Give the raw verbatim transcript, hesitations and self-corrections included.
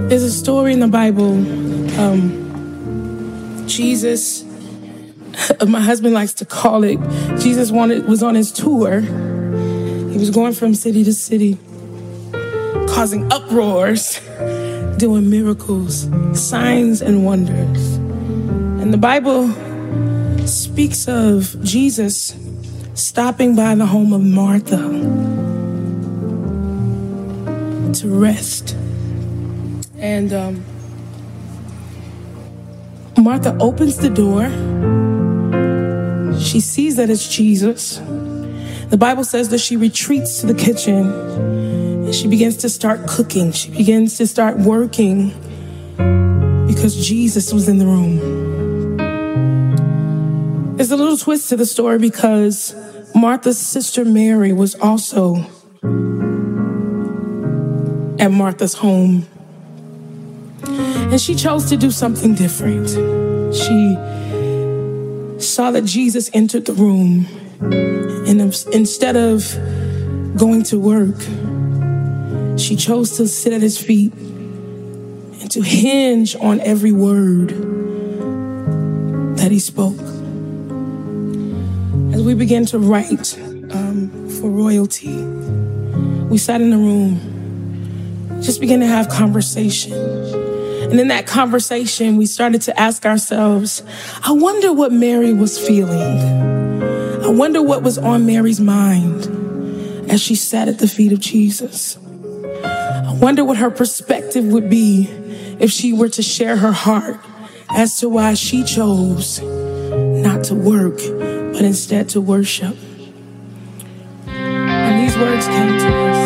There's a story in the Bible. Um, Jesus, my husband likes to call it, Jesus wanted was on his tour. He was going from city to city, causing uproars, doing miracles, signs and wonders. And the Bible speaks of Jesus stopping by the home of Martha to rest. And um, Martha opens the door. She sees that it's Jesus. The Bible says that she retreats to the kitchen and she begins to start cooking. She begins to start working because Jesus was in the room. There's a little twist to the story because Martha's sister Mary was also at Martha's home. And she chose to do something different. She saw that Jesus entered the room, and instead of going to work, she chose to sit at his feet and to hinge on every word that he spoke. As we began to write um, for Royalty, we sat in the room, just began to have conversation. And in that conversation, we started to ask ourselves, I wonder what Mary was feeling. I wonder what was on Mary's mind as she sat at the feet of Jesus. I wonder what her perspective would be if she were to share her heart as to why she chose not to work, but instead to worship. And these words came to us.